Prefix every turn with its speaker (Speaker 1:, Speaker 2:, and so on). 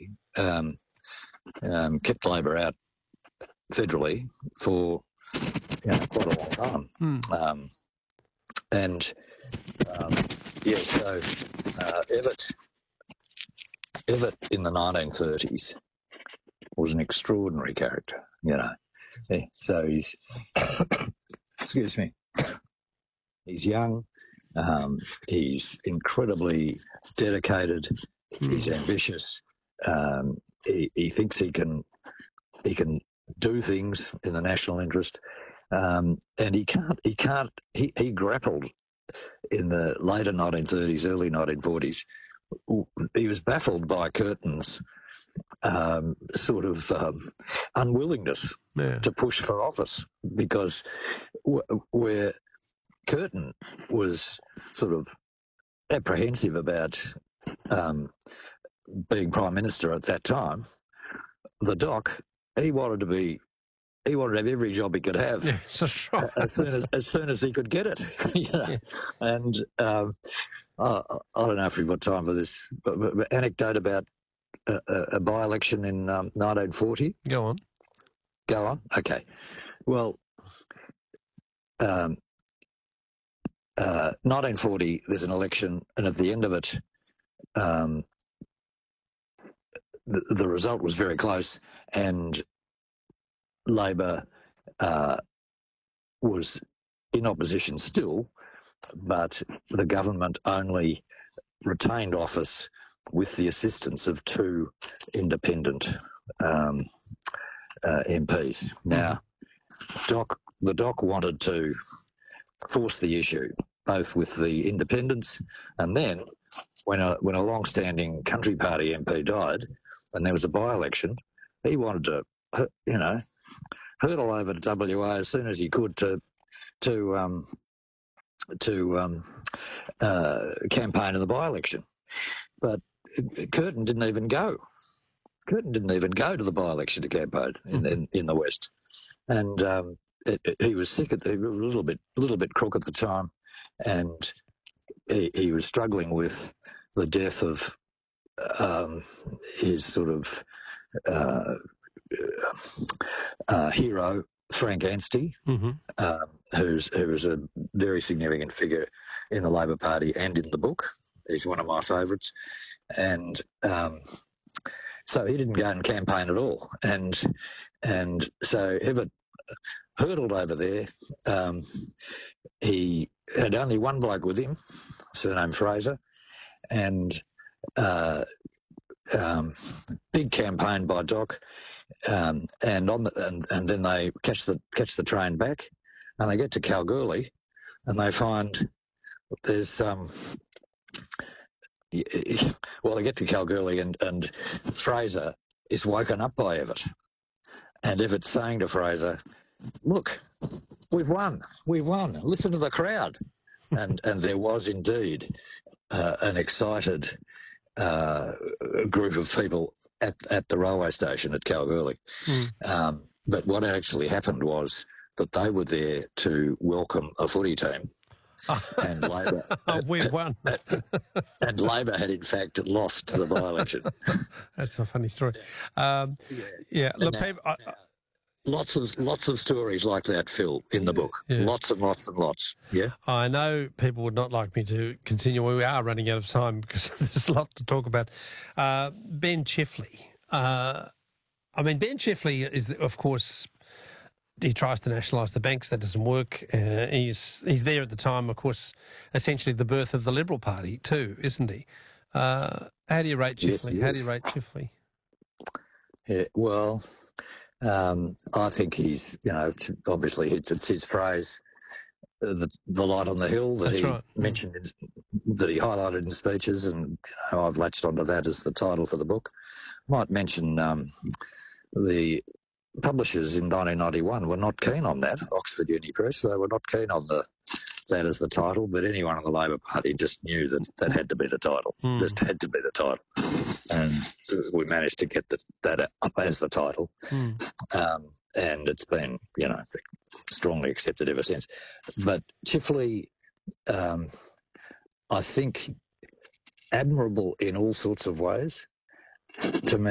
Speaker 1: 1940 kept Labor out federally for quite a long time. So Evatt in the 1930s was an extraordinary character, So he's, excuse me, he's young, he's incredibly dedicated, he's ambitious, he thinks he can do things in the national interest, and he grappled in the later 1930s, early 1940s. He was baffled by Curtin's unwillingness to push for office, because where Curtin was sort of apprehensive about being Prime Minister at that time, the Doc, he wanted to have every job he could have, as soon as he could get it.
Speaker 2: Yeah.
Speaker 1: And I don't know if we've got time for this, but anecdote about a by-election in 1940.
Speaker 2: Go on.
Speaker 1: Okay. Well, 1940, there's an election, and at the end of it, the result was very close, and Labor was in opposition still, but the government only retained office with the assistance of two independent MPs. Now, the Doc wanted to force the issue, both with the independents, and then when a long-standing Country Party MP died and there was a by-election, he wanted to, hurtle over to WA as soon as he could to campaign in the by-election. But Curtin didn't even go. Curtin didn't even go to the by-election to campaign in the West, and he was sick. He was a little bit crook at the time, and he was struggling with the death of his sort of hero, Frank Anstey, who was a very significant figure in the Labor Party and in the book. He's one of my favourites. And so he didn't go and campaign at all. And so Evatt hurtled over there. He had only one bloke with him, surnamed Fraser, and big campaign by Doc. And then they catch the train back, and they get to Kalgoorlie, and they find there's they get to Kalgoorlie, and Fraser is woken up by Evatt, and Evatt's saying to Fraser, "Look, we've won, listen to the crowd." And there was indeed an excited group of people at the railway station at Kalgoorlie. But what actually happened was that they were there to welcome a footy team. And Labor,
Speaker 2: we've won.
Speaker 1: And Labor had in fact lost the by-election.
Speaker 2: That's a funny story. Look,
Speaker 1: lots of stories like that, Phil, in the book.
Speaker 2: Yeah.
Speaker 1: Lots and lots and lots. Yeah.
Speaker 2: I know people would not like me to continue. We are running out of time because there's a lot to talk about. Ben Chifley. Ben Chifley is, of course, he tries to nationalise the banks. That doesn't work. He's there at the time, of course, essentially the birth of the Liberal Party too, isn't he? How do you rate Chifley?
Speaker 1: Yes, he is.
Speaker 2: How do you rate Chifley?
Speaker 1: Yeah, well, I think he's, obviously it's his phrase, the light on the hill that
Speaker 2: That's right.
Speaker 1: mentioned, that he highlighted in speeches, and I've latched onto that as the title for the book. Might mention the publishers in 1991 were not keen on that, Oxford Uni Press. They were not keen on that as the title, but anyone in the Labor Party just knew that had to be the title. Just had to be the title. And we managed to get that up as the title. And it's been, strongly accepted ever since. But Chifley, I think, admirable in all sorts of ways. To me,